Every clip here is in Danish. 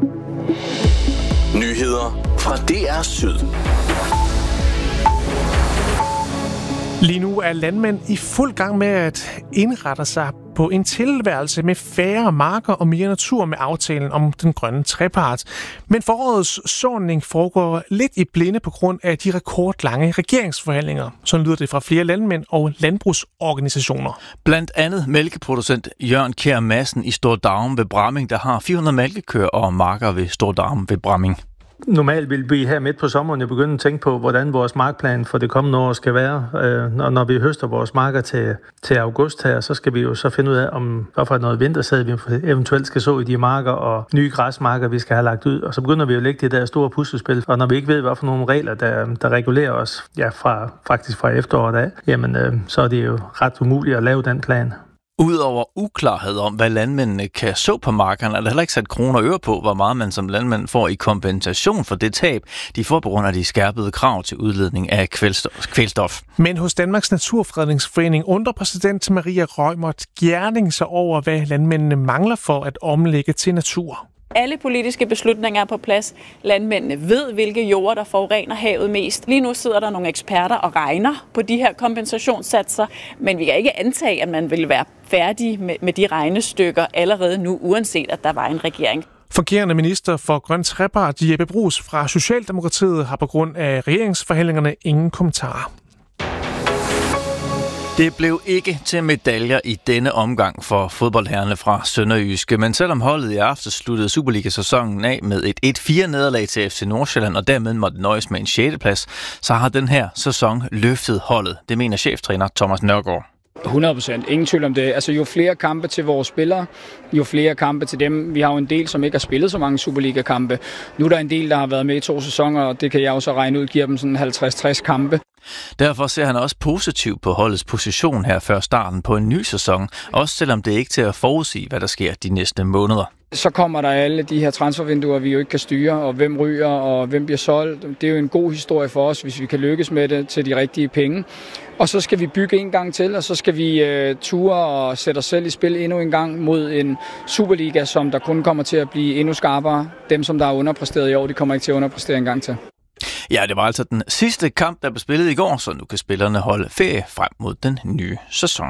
Nyheder fra DR Syd. Lige nu er landmænd i fuld gang med at indrette sig på en tilværelse med færre marker og mere natur med aftalen om den grønne trepart. Men forårets såning foregår lidt i blinde på grund af de rekordlange regeringsforhandlinger. Sådan lyder det fra flere landmænd og landbrugsorganisationer. Blandt andet mælkeproducent Jørgen Kjær Madsen i Stordarum ved Bramming, der har 400 mælkekøer og marker ved Stordarum ved Bramming. Normalt vil vi her midt på sommeren jo begynde at tænke på, hvordan vores markplan for det kommende år skal være. Og når vi høster vores marker til august her, så skal vi jo så finde ud af, om hvorfor noget vintersæd vi eventuelt skal så i de marker og nye græsmarker, vi skal have lagt ud. Og så begynder vi jo at lægge det der store puslespil. Og når vi ikke ved, hvad for nogle regler, der regulerer os, fra efteråret af, jamen så er det jo ret umuligt at lave den plan. Udover uklarhed om, hvad landmændene kan så på markerne, er der heller ikke sat kroner og øre på, hvor meget man som landmand får i kompensation for det tab, de får på grund af de skærpede krav til udledning af kvælstof. Men hos Danmarks Naturfredningsforening undrer præsident Maria Reumert Gjerning sig over, hvad landmændene mangler for at omlægge til natur. Alle politiske beslutninger er på plads. Landmændene ved, hvilke jorder, der forurener havet mest. Lige nu sidder der nogle eksperter og regner på de her kompensationssatser, men vi kan ikke antage, at man vil være færdig med de regnestykker allerede nu, uanset at der var en regering. Fungerende minister for grøn trepart, Jeppe Bruus fra Socialdemokratiet, har på grund af regeringsforhandlingerne ingen kommentarer. Det blev ikke til medaljer i denne omgang for fodboldherrerne fra Sønderjyske, men selvom holdet i aften sluttede Superliga-sæsonen af med et 1-4-nederlag til FC Nordsjælland og dermed måtte nøjes med en 6. plads, så har den her sæson løftet holdet. Det mener cheftræner Thomas Nørgaard. 100%. Ingen tvivl om det. Altså jo flere kampe til vores spillere, jo flere kampe til dem. Vi har jo en del, som ikke har spillet så mange Superliga-kampe. Nu er der en del, der har været med i 2 sæsoner, og det kan jeg også regne ud, giver dem sådan 50-60 kampe. Derfor ser han også positivt på holdets position her før starten på en ny sæson, også selvom det er ikke til at forudsige, hvad der sker de næste måneder. Så kommer der alle de her transfervinduer, vi jo ikke kan styre, og hvem ryger, og hvem bliver solgt. Det er jo en god historie for os, hvis vi kan lykkes med det til de rigtige penge. Og så skal vi bygge en gang til, og så skal vi ture og sætte os selv i spil endnu en gang mod en Superliga, som der kun kommer til at blive endnu skarpere. Dem, som der har underpræsteret i år, de kommer ikke til at underpræstere en gang til. Ja, det var altså den sidste kamp, der blev spillet i går, så nu kan spillerne holde ferie frem mod den nye sæson.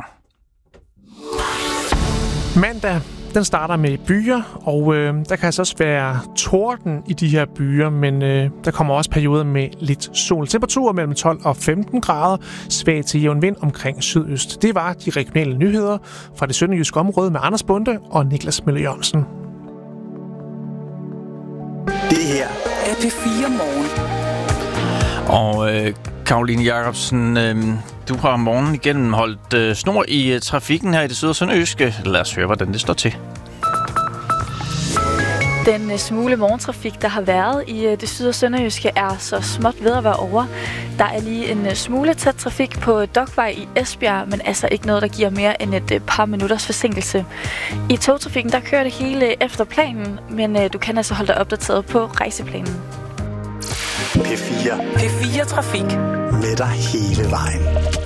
Mandag, den starter med byer, og der kan altså også være torden i de her byer, men der kommer også perioder med lidt sol. Temperaturer mellem 12 og 15 grader, svag til jævn vind omkring sydøst. Det var de regionale nyheder fra det sønderjyske område med Anders Bonde og Niklas Møller Jørgensen. Det her er P4 Morgen. Og Karoline Jacobsen, du har morgenen igennem holdt snor i trafikken her i det syd- og sønderjyske. Lad os høre, hvordan det står til. Den smule morgentrafik, der har været i det syd- og sønderjyske, er så småt ved at være over. Der er lige en smule tæt trafik på Dokvej i Esbjerg, men altså ikke noget, der giver mere end et par minutters forsinkelse. I togtrafikken, der kører det hele efter planen, men du kan altså holde dig opdateret på rejseplanen. P4 Trafik. Med dig hele vejen.